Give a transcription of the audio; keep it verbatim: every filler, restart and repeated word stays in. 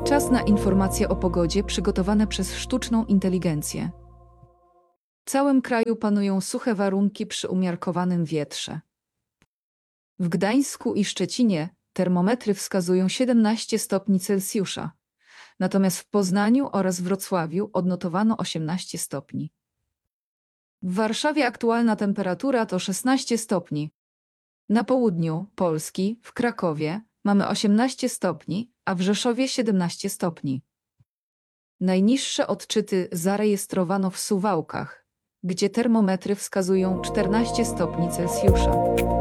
Czas na informacje o pogodzie przygotowane przez sztuczną inteligencję. W całym kraju panują suche warunki przy umiarkowanym wietrze. W Gdańsku i Szczecinie termometry wskazują siedemnaście stopni Celsjusza, natomiast w Poznaniu oraz Wrocławiu odnotowano osiemnaście stopni. W Warszawie aktualna temperatura to szesnaście stopni. Na południu Polski, w Krakowie, mamy osiemnaście stopni, a w Rzeszowie siedemnaście stopni. Najniższe odczyty zarejestrowano w Suwałkach, gdzie termometry wskazują czternaście stopni Celsjusza.